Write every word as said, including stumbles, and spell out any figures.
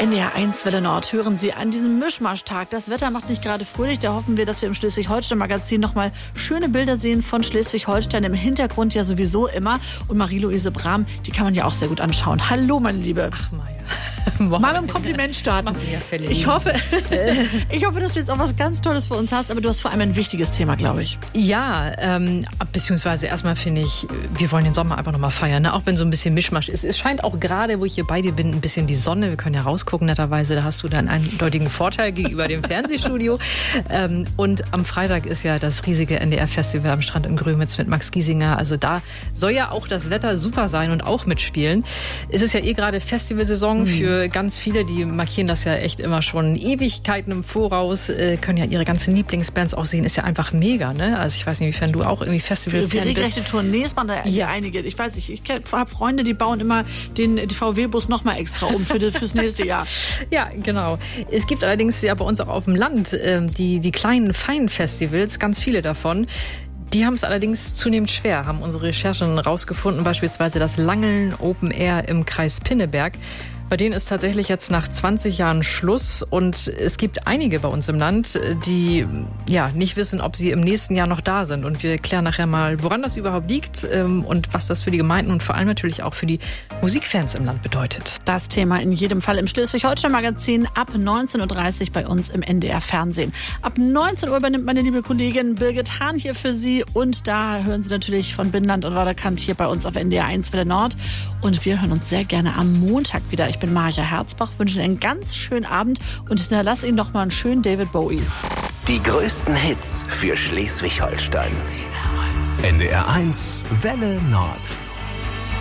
N D R eins Welle Nord hören Sie an diesem Mischmaschtag. Das Wetter macht nicht gerade fröhlich. Da hoffen wir, dass wir im Schleswig-Holstein-Magazin nochmal schöne Bilder sehen von Schleswig-Holstein. Im Hintergrund ja sowieso immer. Und Marie-Louise Brahm, die kann man ja auch sehr gut anschauen. Hallo, meine Liebe. Ach, Maja. Mal mit einem Kompliment starten. Ich hoffe, ich hoffe, dass du jetzt auch was ganz Tolles für uns hast, aber du hast vor allem ein wichtiges Thema, glaube ich. Ja, ähm, beziehungsweise erstmal finde ich, wir wollen den Sommer einfach nochmal feiern, ne? Auch wenn so ein bisschen Mischmasch ist. Es scheint auch gerade, wo ich hier bei dir bin, ein bisschen die Sonne. Wir können ja rausgucken, netterweise, da hast du dann einen eindeutigen Vorteil gegenüber dem Fernsehstudio. ähm, und am Freitag ist ja das riesige N D R-Festival am Strand in Grömitz mit Max Giesinger. Also da soll ja auch das Wetter super sein und auch mitspielen. Es ist ja eh gerade Festivalsaison mhm. für ganz viele, die markieren das ja echt immer schon Ewigkeiten im Voraus, äh, können ja ihre ganzen Lieblingsbands auch sehen, ist ja einfach mega, ne? Also ich weiß nicht, inwiefern du auch irgendwie Festival-Fan bist. Regelrechte Tournees waren da ja einige. Ich weiß nicht, ich habe Freunde, die bauen immer den die V W-Bus noch mal extra um für das, fürs nächste Jahr. Ja, genau. Es gibt allerdings ja bei uns auch auf dem Land äh, die, die kleinen, feinen Festivals, ganz viele davon. Die haben es allerdings zunehmend schwer, haben unsere Recherchen rausgefunden, beispielsweise das Langeln Open Air im Kreis Pinneberg. Bei denen ist tatsächlich jetzt nach zwanzig Jahren Schluss und es gibt einige bei uns im Land, die ja nicht wissen, ob sie im nächsten Jahr noch da sind. Und wir klären nachher mal, woran das überhaupt liegt ähm, und was das für die Gemeinden und vor allem natürlich auch für die Musikfans im Land bedeutet. Das Thema in jedem Fall im Schleswig-Holstein-Magazin ab neunzehn Uhr dreißig bei uns im N D R-Fernsehen. Ab neunzehn Uhr übernimmt meine liebe Kollegin Birgit Hahn hier für Sie und da hören Sie natürlich von Binnenland und Waderkant hier bei uns auf N D R eins Welle Nord. Und wir hören uns sehr gerne am Montag wieder. Ich bin Maja Herzbach, wünsche Ihnen einen ganz schönen Abend und hinterlasse Ihnen noch mal einen schönen David Bowie. Die größten Hits für Schleswig-Holstein. N D R eins Welle Nord.